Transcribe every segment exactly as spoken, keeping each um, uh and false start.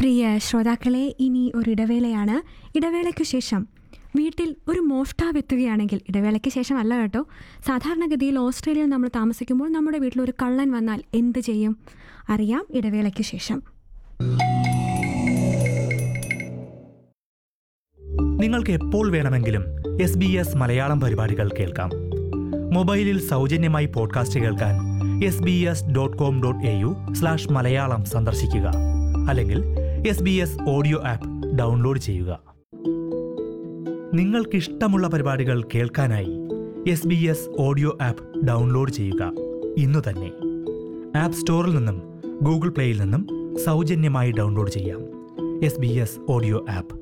പ്രിയ ശ്രോതാക്കളെ, ഇനി ഒരു ഇടവേളയാണ്. ഇടവേളയ്ക്കു ശേഷം വീട്ടിൽ ഒരു മോഷ്ടാവെത്തുകയാണെങ്കിൽ, ഇടവേളയ്ക്ക് ശേഷം അല്ല കേട്ടോ, സാധാരണഗതിയിൽ ഓസ്ട്രേലിയയിൽ നമ്മൾ താമസിക്കുമ്പോൾ നമ്മുടെ വീട്ടിൽ ഒരു കള്ളൻ വന്നാൽ എന്ത് ചെയ്യും അറിയാം ഇടവേളയ്ക്ക് ശേഷം. നിങ്ങൾക്ക് എപ്പോൾ വേണമെങ്കിലും എസ് ബി എസ് മലയാളം പരിപാടികൾ കേൾക്കാം. മൊബൈലിൽ സൗജന്യമായി പോഡ്കാസ്റ്റ് കേൾക്കാൻ S B S dot com dot A U slash Malayalam സന്ദർശിക്കുക. അല്ലെങ്കിൽ S B S audio app download ചെയ്യുക. നിങ്ങൾക്കിഷ്ടമുള്ള പരിപാടികൾ കേൾക്കാനായി S B S audio app download ചെയ്യുക ഇന്നു തന്നെ. ആപ്പ് സ്റ്റോറിൽ നിന്നും ഗൂഗിൾ പ്ലേയിൽ നിന്നും സൗജന്യമായി ഡൗൺലോഡ് ചെയ്യാം. S B S audio app.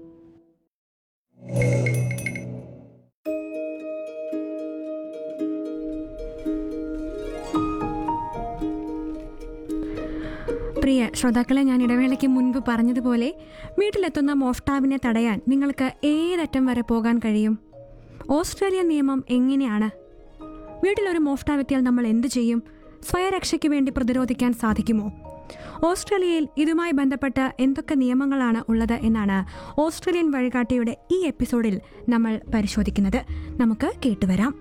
പ്രിയ ശ്രോതാക്കളെ, ഞാൻ ഇടവേളയ്ക്ക് മുൻപ് പറഞ്ഞതുപോലെ വീട്ടിലെത്തുന്ന മോഷ്ടാവിനെ തടയാൻ നിങ്ങൾക്ക് ഏതറ്റം വരെ പോകാൻ കഴിയും? ഓസ്ട്രേലിയൻ നിയമം എങ്ങനെയാണ്? വീട്ടിലൊരു മോഷ്ടാവെത്തിയാൽ നമ്മൾ എന്തു ചെയ്യും? സ്വയരക്ഷയ്ക്ക് വേണ്ടി പ്രതിരോധിക്കാൻ സാധിക്കുമോ? ഓസ്ട്രേലിയയിൽ ഇതുമായി ബന്ധപ്പെട്ട എന്തൊക്കെ നിയമങ്ങളാണ് ഉള്ളത് എന്നാണ് ഓസ്ട്രേലിയൻ വഴികാട്ടിയുടെ ഈ എപ്പിസോഡിൽ നമ്മൾ പരിശോധിക്കുന്നത്. നമുക്ക് കേട്ടുവരാം.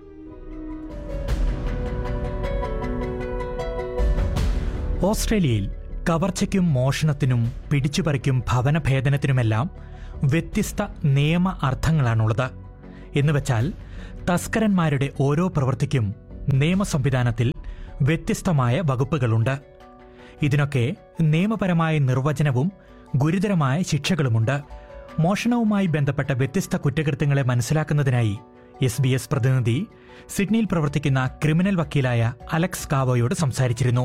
ഓസ്ട്രേലിയയിൽ കവർച്ചയ്ക്കും മോഷണത്തിനും പിടിച്ചുപറിക്കും ഭവനഭേദനത്തിനുമെല്ലാം വ്യത്യസ്ത നിയമ അർത്ഥങ്ങളാണുള്ളത്. എന്നുവെച്ചാൽ തസ്കരന്മാരുടെ ഓരോ പ്രവൃത്തിക്കും നിയമ സംവിധാനത്തിൽ വ്യത്യസ്തമായ വകുപ്പുകളുണ്ട്. ഇതിനൊക്കെ നിയമപരമായ നിർവചനവും ഗുരുതരമായ ശിക്ഷകളുമുണ്ട്. മോഷണവുമായി ബന്ധപ്പെട്ട വ്യത്യസ്ത കുറ്റകൃത്യങ്ങളെ മനസ്സിലാക്കുന്നതിനായി എസ് ബി എസ് പ്രതിനിധി സിഡ്നിയിൽ പ്രവർത്തിക്കുന്ന ക്രിമിനൽ വക്കീലായ അലക്സ് കാവോയോട് സംസാരിച്ചിരുന്നു.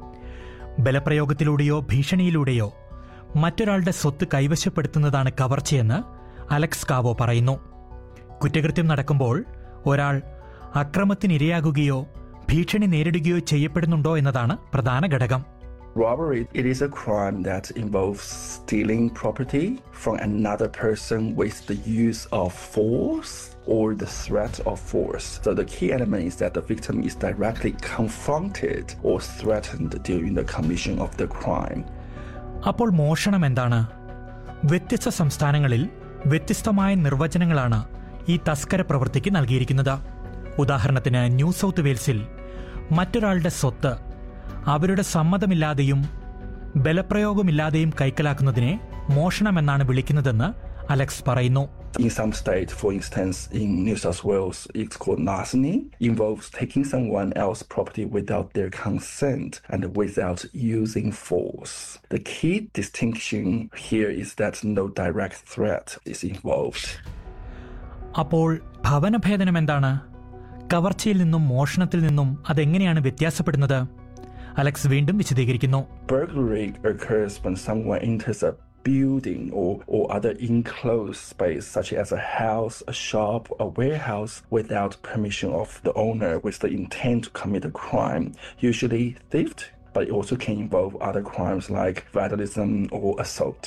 ബലപ്രയോഗത്തിലൂടെയോ ഭീഷണിയിലൂടെയോ മറ്റൊരാളുടെ സ്വത്ത് കൈവശപ്പെടുത്തുന്നതാണ് കവർച്ചയെന്ന് അലക്സ് കാവോ പറയുന്നു. കുറ്റകൃത്യം നടക്കുമ്പോൾ ഒരാൾ അക്രമത്തിനിരയാകുകയോ ഭീഷണി നേരിടുകയോ ചെയ്യപ്പെടുന്നുണ്ടോ എന്നതാണ് പ്രധാന ഘടകം. Robbery, it is a crime that involves stealing property from another person with the use of force or the threat of force. So the key element is that the victim is directly confronted or threatened during the commission of the crime. അപ്പോൾ മോഷണം എന്താണ്? വ്യത്യസ്ത സംസ്ഥാനങ്ങളിൽ വ്യത്യസ്തമായ നിർവചനങ്ങളാണ് ഈ തസ്കര പ്രവൃത്തിക്ക് നൽകിയിരിക്കുന്നത്. ഉദാഹരണത്തിന് ന്യൂ സൗത്ത് വെയിൽസിൽ മറ്റൊരാളുടെ സ്വത്ത് അവരുടെ സമ്മതമില്ലാതെയും ബലപ്രയോഗമില്ലാതെയും കൈക്കലാക്കുന്നതിനെ മോഷണമെന്നാണ് വിളിക്കുന്നതെന്ന് അലക്സ് പറയുന്നു. In some states, for instance, in New South Wales, it's called larceny, involves taking someone else's property without their consent and without using force. The key distinction here is that no direct threat is involved. അപ്പോൾ ഭവനഭേദനം എന്താണ്? കവർച്ചയിൽ നിന്നും മോഷണത്തിൽ നിന്നും അതെങ്ങനെയാണ് വ്യത്യാസപ്പെടുന്നത്? Alex വീണ്ടും വിശദീകരിക്കുന്നു. Burglary occurs when someone enters a building or, or other enclosed space such as a house, a shop, a warehouse without permission of the owner with the intent to commit a crime, usually theft, but it also can involve other crimes like vandalism or assault.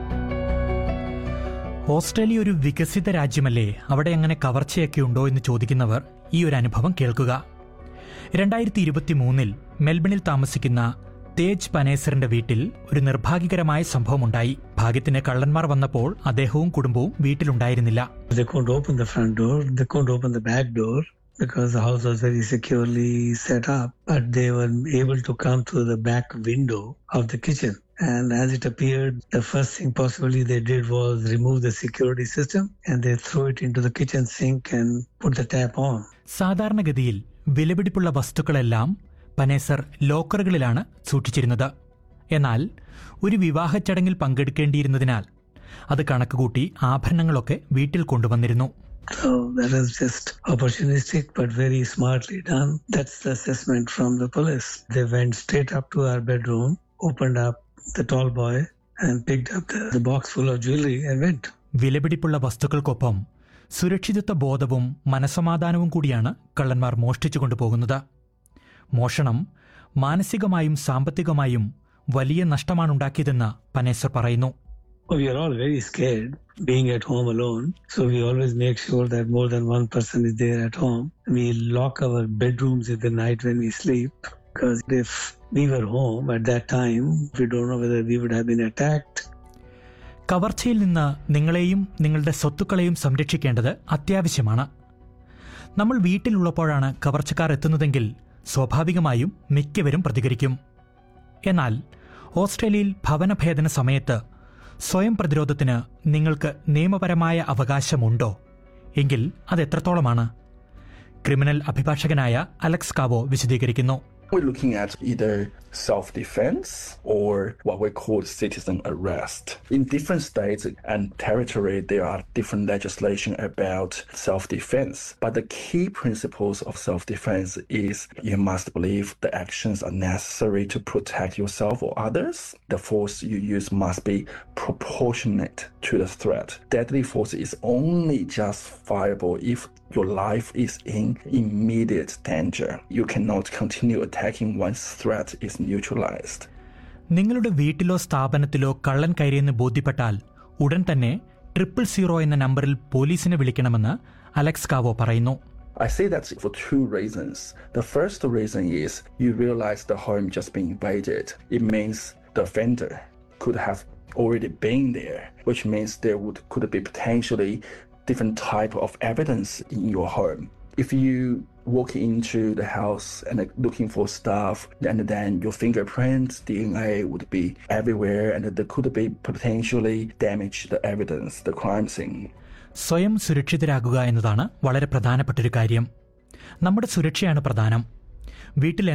Australia ഒരു വികസിത രാജ്യമല്ലേ, അവിടെ അങ്ങനെ കവർച്ചയൊക്കെ ഉണ്ടോ എന്ന് ചോദിക്കുന്നവർ ഈ ഒരു അനുഭവം കേൾക്കുക. രണ്ടായിരത്തി ഇരുപത്തി മൂന്നിൽ മെൽബണിൽ താമസിക്കുന്ന തേജ് പനേസറിന്റെ വീട്ടിൽ ഒരു നിർഭാഗ്യകരമായ സംഭവമുണ്ടായി. ഭാഗ്യത്തിന് കള്ളന്മാർ വന്നപ്പോൾ അദ്ദേഹവും കുടുംബവും വീട്ടിലുണ്ടായിരുന്നില്ല. They couldn't open the front door, they couldn't open the back door because the house was very securely set up, but they were able to come through the back window of the kitchen. And as it appeared, the first thing possibly they did was remove the security system and they threw it into the kitchen sink and put the tap on. സാധാരണഗതിയിൽ വിലപിടിപ്പുള്ള വസ്തുക്കളെല്ലാം പനേസർ ലോക്കറുകളിലാണ് സൂക്ഷിച്ചിരുന്നത്. എന്നാൽ ഒരു വിവാഹ ചടങ്ങിൽ പങ്കെടുക്കേണ്ടിയിരുന്നതിനാൽ അത് കണക്കുകൂട്ടി ആഭരണങ്ങളൊക്കെ വീട്ടിൽ കൊണ്ടുവന്നിരുന്നു. So that is just opportunistic but very smartly done. That's the assessment from the police. They went straight up to our bedroom, opened up the tall boy and picked up the, the box full of jewelry and went. വിലപിടിപ്പുള്ള വസ്തുക്കൾക്കൊപ്പം സുരക്ഷിതത്വ ബോധവും മനസമാധാനവും കൂടിയാണ് കള്ളന്മാർ മോഷ്ടിച്ചു കൊണ്ടുപോകുന്നത്. മോഷണം മാനസികമായും സാമ്പത്തികമായും വലിയ നഷ്ടമാണുണ്ടാക്കിയതെന്ന് പനേസർ പറയുന്നു. We are all very scared being at home alone, so we always make sure that more than one person is there at home. We lock our bedrooms in the night when we sleep, because if we were home at that time, we don't know whether we would have been attacked. കവർച്ചയിൽ നിന്ന് നിങ്ങളെയും നിങ്ങളുടെ സ്വത്തുക്കളെയും സംരക്ഷിക്കേണ്ടത് അത്യാവശ്യമാണ്. നമ്മൾ വീട്ടിലുള്ളപ്പോഴാണ് കവർച്ചക്കാർ എത്തുന്നതെങ്കിൽ സ്വാഭാവികമായും മിക്കവരും പ്രതികരിക്കും. എന്നാൽ ഓസ്ട്രേലിയയിൽ ഭവനഭേദന സമയത്ത് സ്വയം പ്രതിരോധത്തിന് നിങ്ങൾക്ക് നിയമപരമായ അവകാശമുണ്ടോ? എങ്കിൽ അത് എത്രത്തോളമാണ്? ക്രിമിനൽ അഭിഭാഷകനായ അലക്സ് കാവോ വിശദീകരിക്കുന്നു. We're looking at either self-defense or what we call citizen arrest. In different states and territory, there are different legislation about self-defense. But the key principles of self-defense is you must believe the actions are necessary to protect yourself or others. The force you use must be proportionate to the threat. Deadly force is only justifiable if your life is in immediate danger. You cannot continue attacking once threat is neutralized. നിങ്ങളുടെ വീട്ടിലോ സ്ഥാപനത്തിലോ കള്ളൻ കയറിയെന്ന് ബോധ്യപ്പെട്ടാൽ ഉടൻ തന്നെ triple zero എന്ന നമ്പറിൽ പോലീസിനെ വിളിക്കണമെന്ന് Alex കാവോ പറയുന്നു. I say that for two reasons. The first reason is you realize the home just being invaded. It means the offender could have already been there, which means there would could be potentially different type of evidence in your home. If you walk into the house and looking for stuff, and then your fingerprints, D N A would be everywhere, and there could be potentially damage the evidence, the crime scene. സ്വയം സുരക്ഷിതരാകുക എന്നതാണ് വളരെ പ്രധാനപ്പെട്ടൊരു കാര്യം. നമ്മുടെ സുരക്ഷയാണ് പ്രധാനം. വീട്ടിൽ